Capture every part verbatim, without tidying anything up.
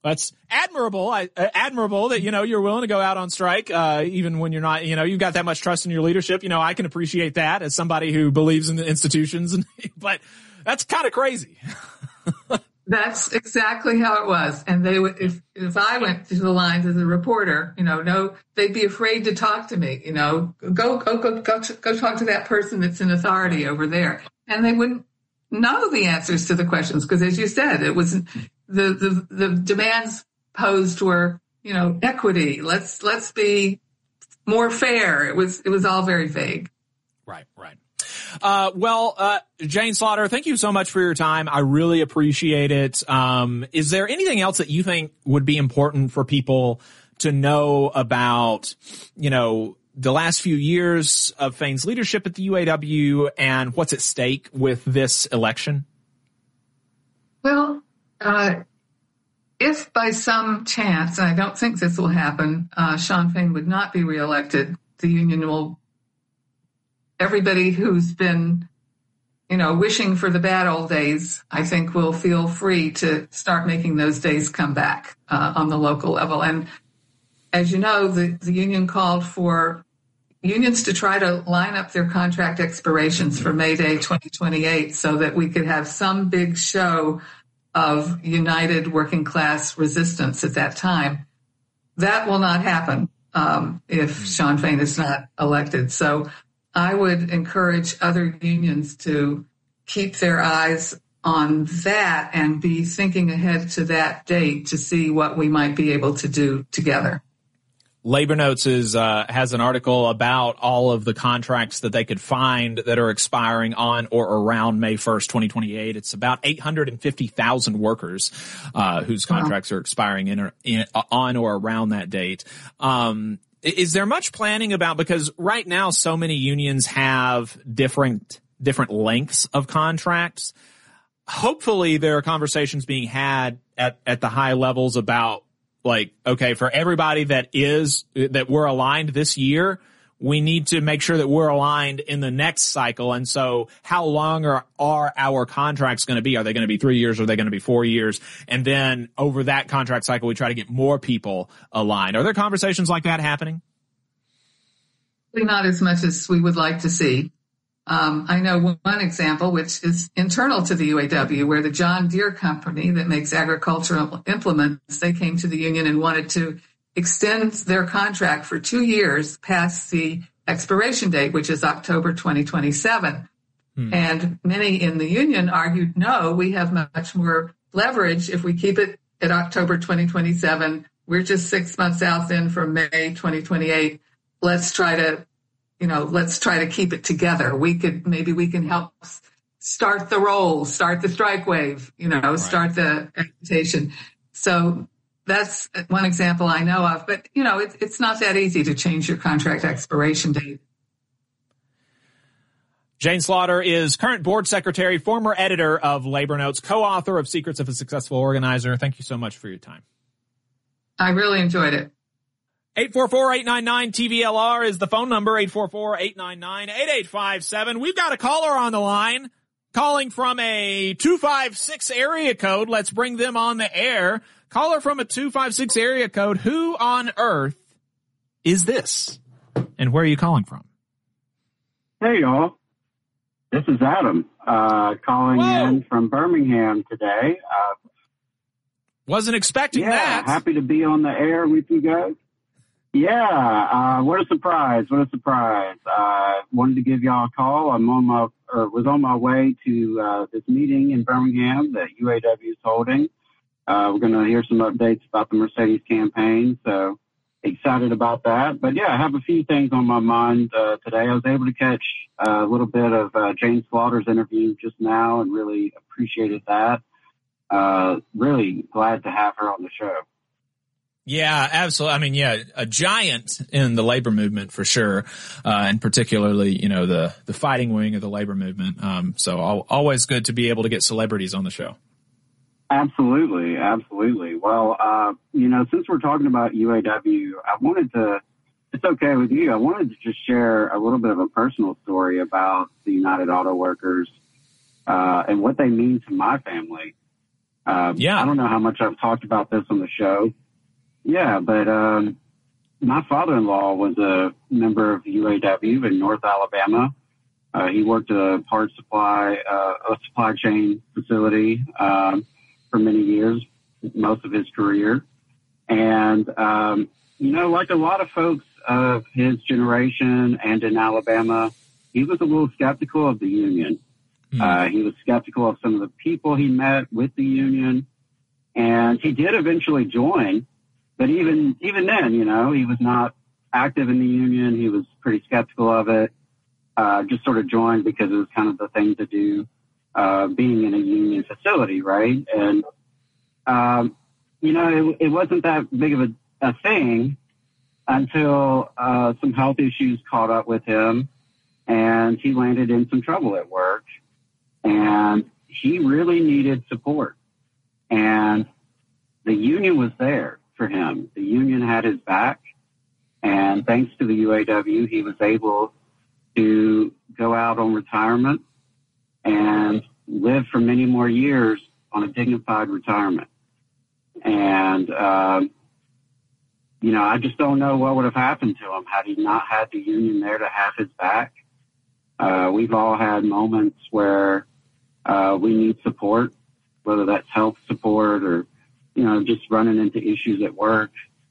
That's admirable. I, uh, admirable that, you know, you're willing to go out on strike, uh, even when you're not, you know, you've got that much trust in your leadership. You know, I can appreciate that as somebody who believes in the institutions, and, but that's kind of crazy. That's exactly how it was. And they would, if, if I went to the lines as a reporter, you know, no, they'd be afraid to talk to me, you know, go, go, go, go, go talk to that person that's in authority over there. And they wouldn't know the answers to the questions because, as you said, it was the, the, the demands posed were, you know, equity. Let's, let's be more fair. It was, it was all very vague. Right, right. Uh, well, uh, Jane Slaughter, thank you so much for your time. I really appreciate it. Um, is there anything else that you think would be important for people to know about, you know, the last few years of Fain's leadership at the U A W and what's at stake with this election? Well, uh, if by some chance, and I don't think this will happen, uh, Shawn Fain would not be reelected, the union will everybody who's been, you know, wishing for the bad old days, I think will feel free to start making those days come back uh, on the local level. And as you know, the, the union called for unions to try to line up their contract expirations for May Day twenty twenty-eight so that we could have some big show of united working class resistance at that time. That will not happen um, if Shawn Fain is not elected. So I would encourage other unions to keep their eyes on that and be thinking ahead to that date to see what we might be able to do together. Labor Notes is, uh, has an article about all of the contracts that they could find that are expiring on or around May first, twenty twenty-eight. It's about eight hundred fifty thousand workers, uh, whose contracts wow. are expiring in or, in, on or around that date. Um, Is there much planning about, because right now so many unions have different, different lengths of contracts. Hopefully there are conversations being had at, at the high levels about, like, okay, for everybody that is, that we're aligned this year, we need to make sure that we're aligned in the next cycle. And so how long are, are our contracts going to be? Are they going to be three years? Or are they going to be four years? And then over that contract cycle, we try to get more people aligned. Are there conversations like that happening? Not as much as we would like to see. Um, I know one example, which is internal to the U A W, where the John Deere company that makes agricultural implements, they came to the union and wanted to extend their contract for two years past the expiration date, which is October twenty twenty-seven. Hmm. And many in the union argued, no, we have much more leverage if we keep it at October twenty twenty-seven. We're just six months out then from May twenty twenty-eight. Let's try to, you know, let's try to keep it together. We could, maybe we can help start the roll, start the strike wave, you know, right. start the agitation. So that's one example I know of, but you know, it's, it's not that easy to change your contract expiration date. Jane Slaughter is current board secretary, former editor of Labor Notes, co-author of Secrets of a Successful Organizer. Thank you so much for your time. I really enjoyed it. eight four four, eight nine nine, T V L R is the phone number, eight four four, eight nine nine, eight eight five seven. We've got a caller on the line calling from a two five six area code. Let's bring them on the air. Caller from a two five six area code. Who on earth is this? And where are you calling from? Hey, y'all. This is Adam, uh, calling Whoa. in from Birmingham today. Uh, Wasn't expecting yeah, that. Happy to be on the air with you guys. Yeah, uh, what a surprise. What a surprise. Uh, wanted to give y'all a call. I'm on my, or was on my way to, uh, this meeting in Birmingham that U A W is holding. Uh, we're going to hear some updates about the Mercedes campaign. So excited about that. But yeah, I have a few things on my mind, uh, today. I was able to catch uh, a little bit of, uh, Jane Slaughter's interview just now and really appreciated that. Uh, really glad to have her on the show. Yeah, absolutely. I mean, yeah, a giant in the labor movement for sure. Uh, and particularly, you know, the, the fighting wing of the labor movement. Um, so al- always good to be able to get celebrities on the show. Absolutely. Absolutely. Well, uh, you know, since we're talking about U A W, I wanted to, it's okay with you. I wanted to just share a little bit of a personal story about the United Auto Workers, uh, and what they mean to my family. Uh, yeah. I don't know how much I've talked about this on the show. Yeah, but um, my father-in-law was a member of U A W in North Alabama. Uh, he worked at a parts supply, uh, a supply chain facility um, for many years, most of his career. And, um, you know, like a lot of folks of his generation and in Alabama, he was a little skeptical of the union. Mm. Uh, he was skeptical of some of the people he met with the union. And he did eventually join. But even even then, you know, he was not active in the union. He was pretty skeptical of it. Uh, just sort of joined because it was kind of the thing to do, uh, being in a union facility, right? And, um, you know, it, it wasn't that big of a, a thing until uh, some health issues caught up with him, and he landed in some trouble at work, and he really needed support. And the union was there for him. The union had his back, and thanks to the U A W, he was able to go out on retirement and live for many more years on a dignified retirement. And, um, you know, I just don't know what would have happened to him had he not had the union there to have his back. Uh, we've all had moments where uh, we need support, whether that's health support or, you know, just running into issues at work.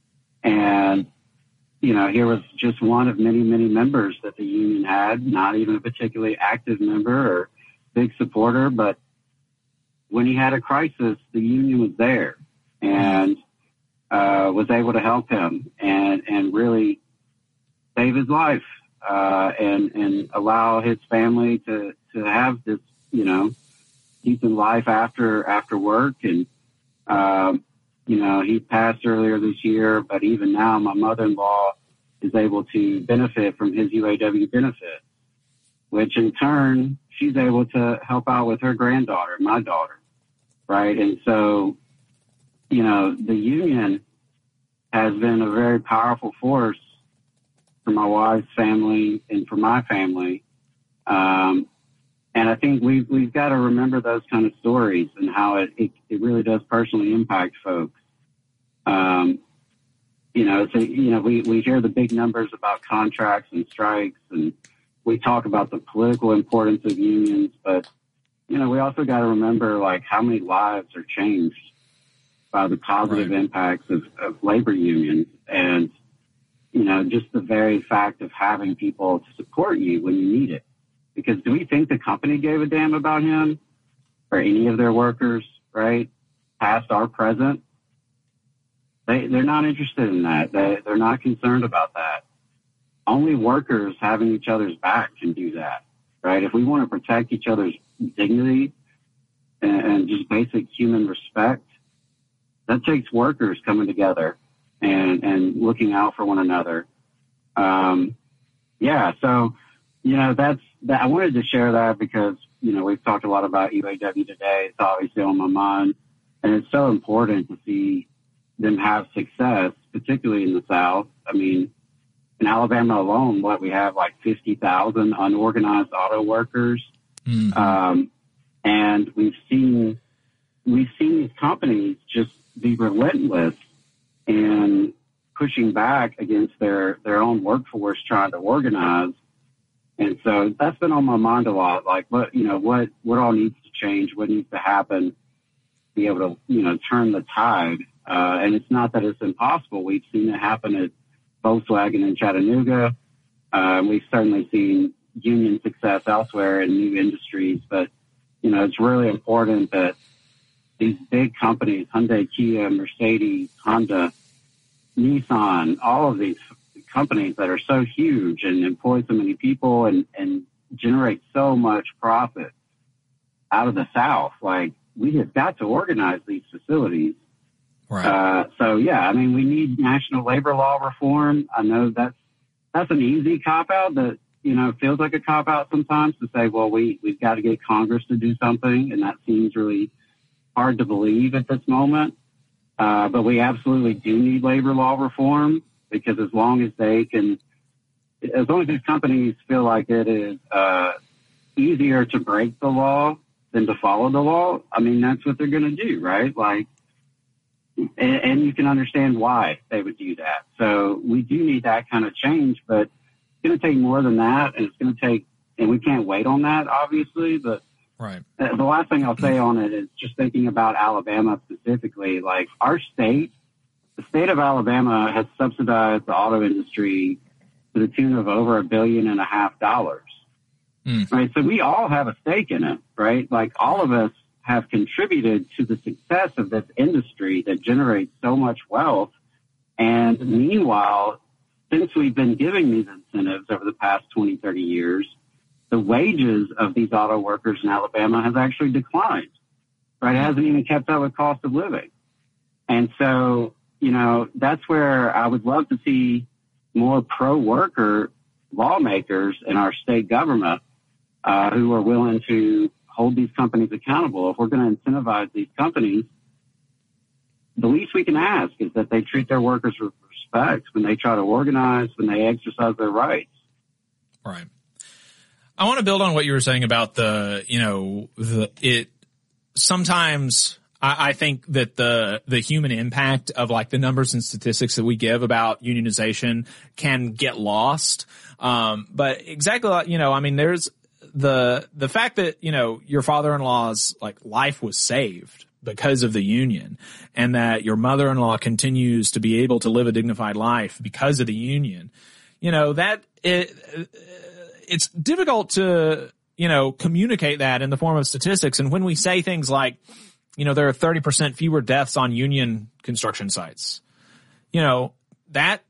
And, you know, here was just one of many, many members that the union had, not even a particularly active member or big supporter, but when he had a crisis, the union was there and uh, was able to help him and, and really save his life uh, and, and allow his family to, to have this, you know, decent life after, after work. And, um, you know, he passed earlier this year, but even now my mother-in-law is able to benefit from his U A W benefit, which in turn, she's able to help out with her granddaughter, my daughter, right? And so, you know, the union has been a very powerful force for my wife's family and for my family. Um, and I think we've, we've got to remember those kind of stories and how it, it, it really does personally impact folks. Um, you know, so, you know, we, we hear the big numbers about contracts and strikes, and we talk about the political importance of unions, but, you know, we also got to remember, like, how many lives are changed by the positive right. impacts of, of labor unions. And, you know, just the very fact of having people to support you when you need it. Because do we think the company gave a damn about him or any of their workers, right? Past or present? They, they're not interested in that. They, they're not concerned about that. Only workers having each other's back can do that, right? If we want to protect each other's dignity and, and just basic human respect, that takes workers coming together and, and looking out for one another. Um, yeah, so, you know, that's, that, I wanted to share that because, you know, we've talked a lot about U A W today. It's obviously on my mind, and it's so important to see them have success, particularly in the South. I mean, in Alabama alone, what we have like fifty thousand unorganized auto workers. Mm-hmm. Um, and we've seen, we've seen these companies just be relentless in pushing back against their, their own workforce trying to organize. And so that's been on my mind a lot. Like, what, you know, what, what all needs to change? What needs to happen to be able to, you know, turn the tide? Uh, and it's not that it's impossible. We've seen it happen at Volkswagen in Chattanooga. Uh, we've certainly seen union success elsewhere in new industries. But, you know, it's really important that these big companies, Hyundai, Kia, Mercedes, Honda, Nissan, all of these companies that are so huge and employ so many people and, and generate so much profit out of the South, like, we have got to organize these facilities. Right. Uh, so, yeah, I mean, we need national labor law reform. I know that's, that's an easy cop-out that, you know, feels like a cop-out sometimes to say, well, we, we've got to get Congress to do something, and that seems really hard to believe at this moment. Uh, but we absolutely do need labor law reform, because as long as they can, as long as these companies feel like it is uh, easier to break the law than to follow the law, I mean, that's what they're going to do, right? Like, and, and you can understand why they would do that. So we do need that kind of change, but it's going to take more than that, and it's going to take, and we can't wait on that, obviously, but right. The last thing I'll say on it is just thinking about Alabama specifically, like our state, the state of Alabama has subsidized the auto industry to the tune of over a billion and a half dollars. Mm. Right. So we all have a stake in it, right? Like all of us have contributed to the success of this industry that generates so much wealth. And meanwhile, since we've been giving these incentives over the past twenty, thirty years, the wages of these auto workers in Alabama has actually declined, right? It hasn't even kept up with cost of living. And so, you know, that's where I would love to see more pro-worker lawmakers in our state government uh, who are willing to hold these companies accountable. If we're going to incentivize these companies, the least we can ask is that they treat their workers with respect when they try to organize, when they exercise their rights. Right. I want to build on what you were saying about the, you know, the, it sometimes I, I think that the, the human impact of like the numbers and statistics that we give about unionization can get lost. Um, but exactly, like, you know, I mean, there's the, the fact that, you know, your father-in-law's like life was saved because of the union, and that your mother-in-law continues to be able to live a dignified life because of the union, you know, that it, it's difficult to, you know, communicate that in the form of statistics. And when we say things like, you know, there are thirty percent fewer deaths on union construction sites, you know, that,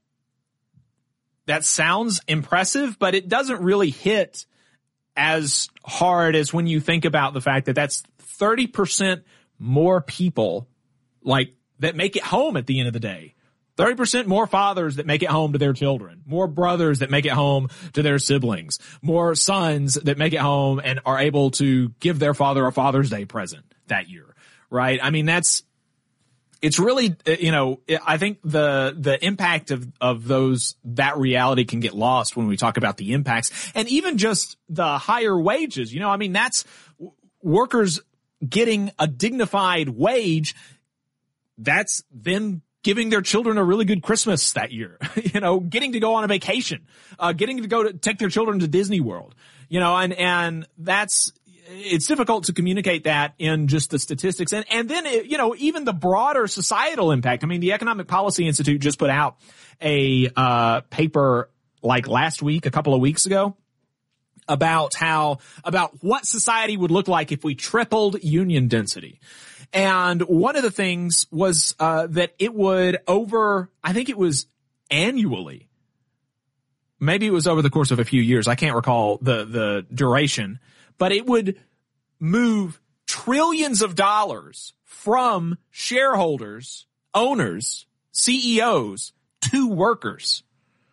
that sounds impressive, but it doesn't really hit as hard as when you think about the fact that that's thirty percent more people like that make it home at the end of the day. thirty percent more fathers that make it home to their children, more brothers that make it home to their siblings, more sons that make it home and are able to give their father a Father's Day present that year, right? I mean, that's, it's really, you know, I think the, the impact of, of those, that reality can get lost when we talk about the impacts, and even just the higher wages, you know, I mean, that's workers getting a dignified wage. That's them giving their children a really good Christmas that year, you know, getting to go on a vacation, uh, getting to go to take their children to Disney World, you know, and, and that's, it's difficult to communicate that in just the statistics. And, and then, it, you know, even the broader societal impact. I mean, the Economic Policy Institute just put out a, uh, paper like last week, a couple of weeks ago, about how, about what society would look like if we tripled union density. And one of the things was, uh, that it would over, I think it was annually, maybe it was over the course of a few years. I can't recall the, the duration, but it would move trillions of dollars from shareholders, owners, C E Os to workers.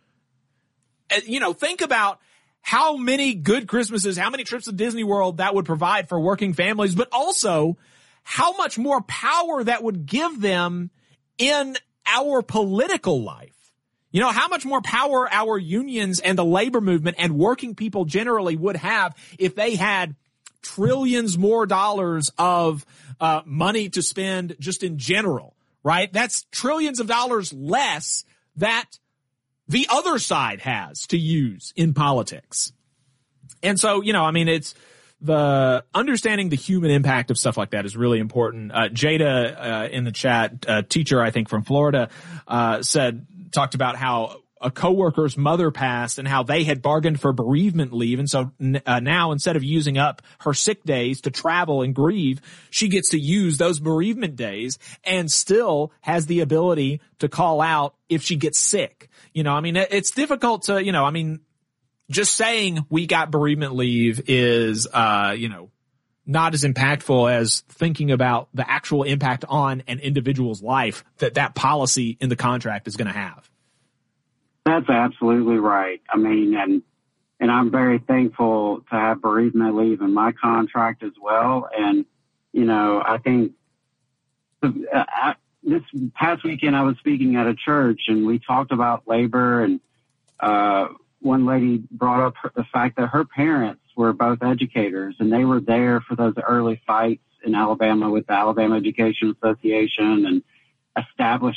Uh, you know, think about how many good Christmases, how many trips to Disney World that would provide for working families, but also how much more power that would give them in our political life. You know, how much more power our unions and the labor movement and working people generally would have if they had trillions more dollars of uh, money to spend just in general, right? That's trillions of dollars less that the other side has to use in politics. And so, you know, I mean, it's the understanding the human impact of stuff like that is really important. Uh, Jada, uh, in the chat, a teacher, I think from Florida, uh, said, talked about how a coworker's mother passed and how they had bargained for bereavement leave. And so uh, now instead of using up her sick days to travel and grieve, she gets to use those bereavement days and still has the ability to call out if she gets sick. You know, I mean, it's difficult to, you know, I mean, just saying we got bereavement leave is, uh, you know, not as impactful as thinking about the actual impact on an individual's life that that policy in the contract is going to have. That's absolutely right. I mean, and and I'm very thankful to have bereavement leave in my contract as well. And, you know, I think uh, I, this past weekend I was speaking at a church and we talked about labor, and uh, one lady brought up her, the fact that her parents were both educators, and they were there for those early fights in Alabama with the Alabama Education Association and establishing